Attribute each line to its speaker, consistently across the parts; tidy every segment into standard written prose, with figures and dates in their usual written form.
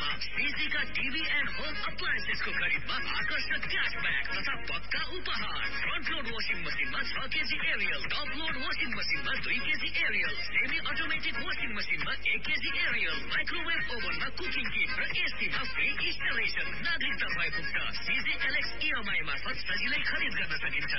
Speaker 1: अफरमा सीजी का TV and home appliances को खरीदमा आकर्षक क्याशब्याक तथा पक्का उपहार। फ्रंट लोड वाशिङ मसिनमा 6 KG Ariel, top load washing मसिनमा 2 KG Ariel, semi automatic washing मसिनमा 1 केजी एरियल, माइक्रोवेभ ओभनमा कुकिङ किट र एसीमा फ्री इन्स्टलेसन। नागरिकता भएको छ। सीजी एलेक्स ईएमआई मार्फत सजिलै खरिद गर्न सकिन्छ।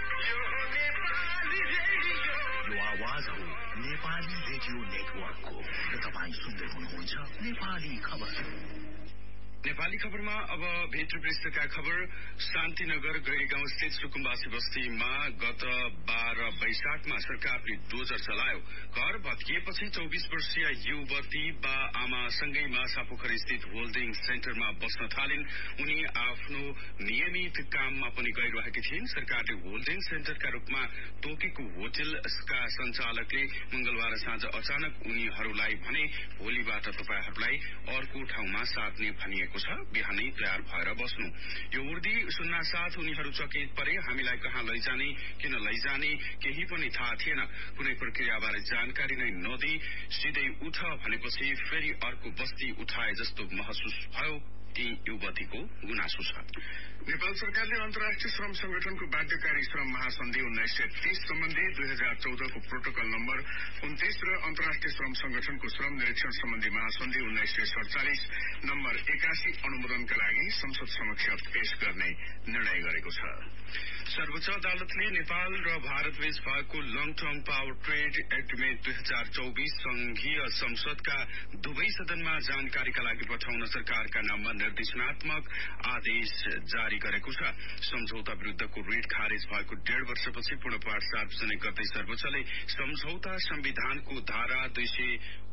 Speaker 2: यो आवाज हो नेपाली रेडियो नेटवर्कको र तपाईं सुन्दै हुनुहुन्छ नेपाली खबर।
Speaker 3: नेपाली खबरमा अब भित्र पृष्ठका खबर। शान्तिनगर गैरीगाउँ स्थित सुकुम्बासी बस्तीमा गत 12 वैशाखमा सरकारले डोजर चलायो। घर भत्किएपछि 24 वर्षीय युवती बा आमासँगै माछापोखरी स्थित होल्डिङ सेन्टरमा बस्न थालिन्। उनी आफ्नो नियमित काममा पनि गइरहेकी थिइन्। सरकारले होल्डिङ सेन्टरका रूपमा तोकेको होटलका सञ्चालकले मंगलबार साँझ अचानक उनीहरूलाई भने भोलिबाट तपाईहरूलाई अर्को ठाउँमा सार्ने भनिएको छ। बिहानै तयार भएर बस्नु। यो उर्दी सुन्नासाथ उनीहरू चकित परे। हामीलाई कहाँ लैजाने, किन लैजाने केही पनि थाहा थिएन। कुनै प्रक्रियाबारे जानकारी नै नदिई सिधै उठ भनेपछि फेरि अर्को बस्ती उठाए जस्तो महसुस भयो। ती युवतीको गुनासो छ।
Speaker 4: नेपाल सरकारले अन्तर्राष्ट्रिय श्रम संगठनको बाध्यकारी श्रम महासन्धि 1930 सम्बन्धी 2014 को प्रोटोकल नम्बर 29 र अन्तर्राष्ट्रिय श्रम संगठनको श्रम निरीक्षण सम्बन्धी महासन्धि 1947 नम्बर 81 अनुमोदनका लागि संसद समक्ष पेश गर्ने निर्णय गरेको छ।
Speaker 3: सर्वोच्च अदालतले नेपाल र भारतबीच भएको long term power trade agreement 2024 संघीय संसदका दुवै सदनमा जानकारीका लागि पठाउन सरकारका नाममा निर्देशनात्मक आदेश जारी गरेको छ। सम्झौता विरुद्धको रिट खारेज भएको 1.5 वर्षपछि पूर्णपाठ सार्वजनिक गर्दै सर्वोच्चले सम्झौता संविधानको धारा